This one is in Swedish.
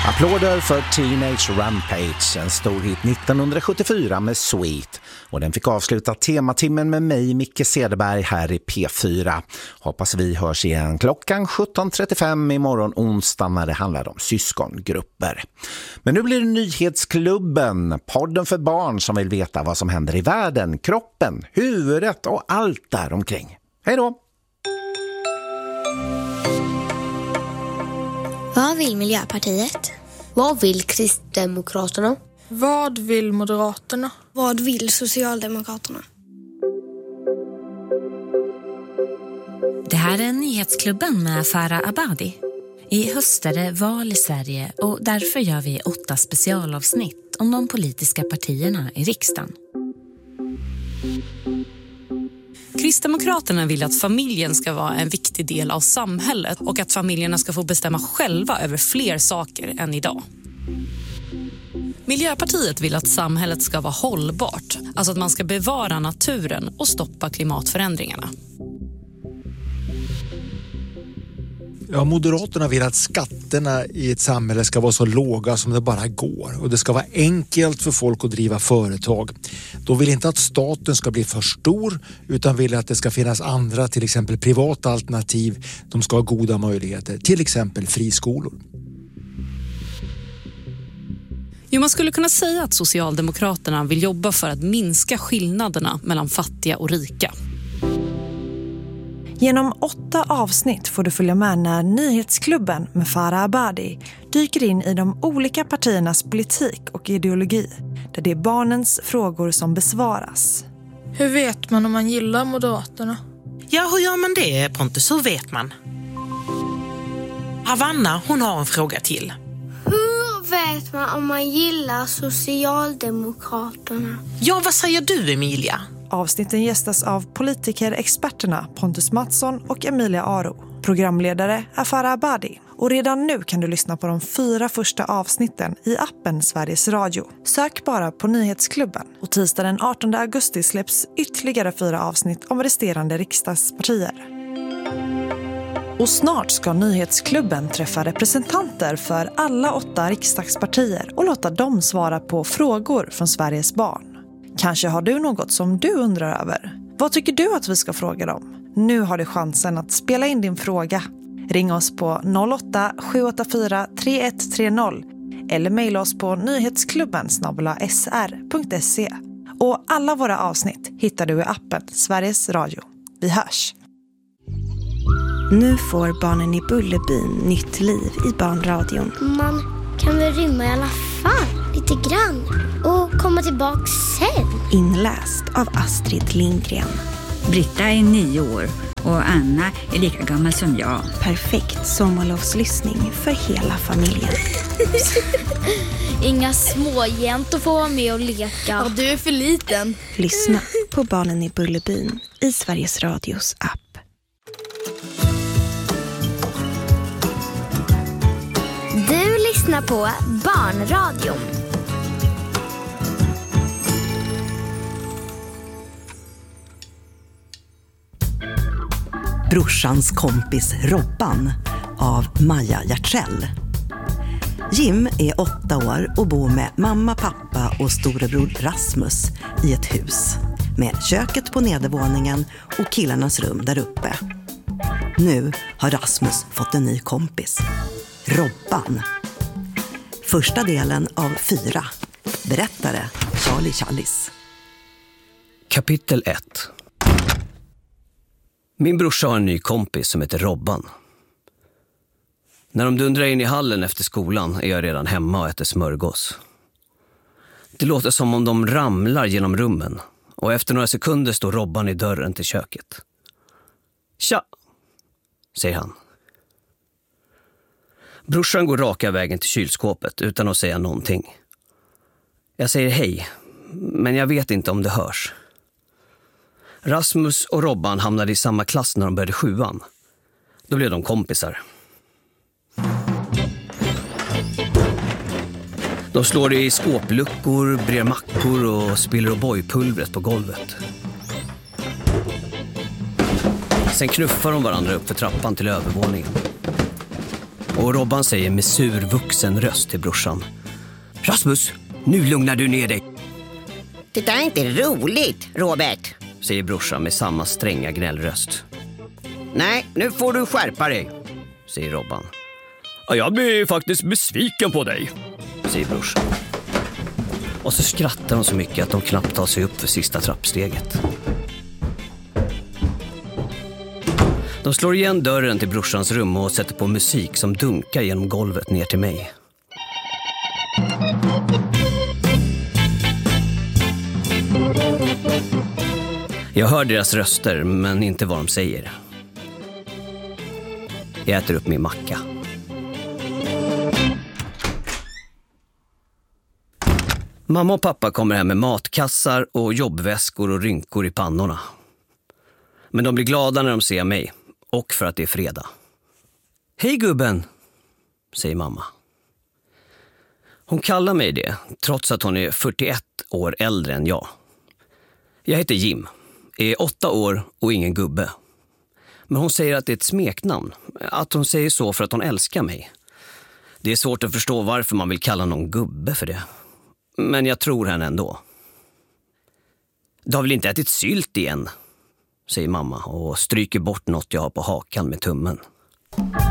Applåder för Teenage Rampage, en stor hit 1974 med Sweet. Och den fick avsluta tematimmen med mig, Micke Cederberg, här i P4. Hoppas vi hörs igen klockan 17.35 imorgon onsdag när det handlar om syskongrupper. Men nu blir det Nyhetsklubben, podden för barn som vill veta vad som händer i världen, kroppen, huvudet och allt där omkring. Hej då! Vad vill Miljöpartiet? Vad vill Kristdemokraterna? Vad vill Moderaterna? Vad vill Socialdemokraterna? Det här är Nyhetsklubben med Farah Abadi. I höst är det val i Sverige och därför gör vi 8 specialavsnitt om de politiska partierna i riksdagen. Kristdemokraterna vill att familjen ska vara en viktig del av samhället och att familjerna ska få bestämma själva över fler saker än idag. Miljöpartiet vill att samhället ska vara hållbart, alltså att man ska bevara naturen och stoppa klimatförändringarna. Ja, Moderaterna vill att skatterna i ett samhälle ska vara så låga som det bara går. Och det ska vara enkelt för folk att driva företag. De vill inte att staten ska bli för stor utan vill att det ska finnas andra, till exempel privata alternativ. De ska ha goda möjligheter, till exempel friskolor. Jo, man skulle kunna säga att Socialdemokraterna vill jobba för att minska skillnaderna mellan fattiga och rika. Genom 8 avsnitt får du följa med när Nyhetsklubben med Farah Abadi dyker in i de olika partiernas politik och ideologi, där det är barnens frågor som besvaras. Hur vet man om man gillar Moderaterna? Ja, hur gör man det, Pontus? Hur vet man? Havanna, hon har en fråga till. Hur vet man om man gillar Socialdemokraterna? Ja, vad säger du, Emilia? Avsnitten gästas av politikerexperterna Pontus Mattsson och Emilia Aro. Programledare är Farah Abadi. Och redan nu kan du lyssna på de 4 första avsnitten i appen Sveriges Radio. Sök bara på Nyhetsklubben. Och tisdag den 18 augusti släpps ytterligare 4 avsnitt om resterande riksdagspartier. Och snart ska Nyhetsklubben träffa representanter för alla 8 riksdagspartier och låta dem svara på frågor från Sveriges barn. Kanske har du något som du undrar över. Vad tycker du att vi ska fråga dem? Nu har du chansen att spela in din fråga. Ring oss på 08-784 3130 eller mejla oss på nyhetsklubben@sr.se. Och alla våra avsnitt hittar du i appen Sveriges Radio. Vi hörs! Nu får barnen i Bullerbyn nytt liv i barnradion. Man kan väl rymma i alla fall, lite grann. Och komma tillbaka sen. Inläst av Astrid Lindgren. Britta är 9 år och Anna är lika gammal som jag. Perfekt sommarlovslyssning för hela familjen. Inga småjäntor får vara med och leka. Ja, du är för liten. Lyssna på barnen i Bullerbyn i Sveriges Radios app. Du lyssnar på Barnradion. Brorsans kompis Robban av Maja Hjärtsell. Jim är 8 år och bor med mamma, pappa och storebror Rasmus i ett hus med köket på nedervåningen och killarnas rum där uppe. Nu har Rasmus fått en ny kompis, Robban. Första delen av 4. Berättare Charlie Challis. Kapitel 1. Min brorsa har en ny kompis som heter Robban. När de dundrar in i hallen efter skolan är jag redan hemma och äter smörgås. Det låter som om de ramlar genom rummen och efter några sekunder står Robban i dörren till köket. Tja, säger han. Brorsan går raka vägen till kylskåpet utan att säga någonting. Jag säger hej, men jag vet inte om det hörs. Rasmus och Robban hamnade i samma klass när de började 7:an. Då blev de kompisar. De slår i skåpluckor, brer mackor och spiller O'boy-pulvret på golvet. Sen knuffar de varandra upp för trappan till övervåningen. Och Robban säger med sur vuxen röst till brorsan: Rasmus, nu lugnar du ner dig. Det är inte roligt, Robert, säger brorsan med samma stränga gnällröst. Nej, nu får du skärpa dig, säger Robban. Ja, jag blir faktiskt besviken på dig, säger brorsan. Och så skrattar de så mycket att de knappt tar sig upp för sista trappsteget. De slår igen dörren till brorsans rum och sätter på musik som dunkar genom golvet ner till mig. Jag hör deras röster, men inte vad de säger. Jag äter upp min macka. Mamma och pappa kommer hem med matkassar och jobbväskor och rynkor i pannorna. Men de blir glada när de ser mig, och för att det är fredag. Hej gubben, säger mamma. Hon kallar mig det, trots att hon är 41 år äldre än jag. Jag heter Jim, är 8 år och ingen gubbe. Men hon säger att det är ett smeknamn, att hon säger så för att hon älskar mig. Det är svårt att förstå varför man vill kalla någon gubbe för det. Men jag tror henne ändå. Du har väl inte ätit sylt igen, säger mamma och stryker bort något jag har på hakan med tummen.